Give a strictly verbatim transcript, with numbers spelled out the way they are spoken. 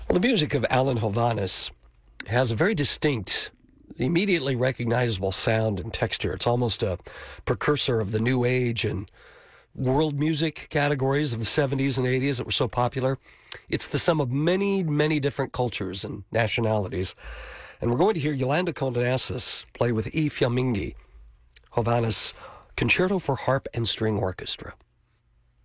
Well, the music of Alan Hovhaness has a very distinct, immediately recognizable sound and texture. It's almost a precursor of the new age and world music categories of the seventies and eighties that were so popular. It's the sum of many, many different cultures and nationalities. And we're going to hear Yolanda Condenasas play with E. Fiammingi, Hovhaness Concerto for Harp and String Orchestra.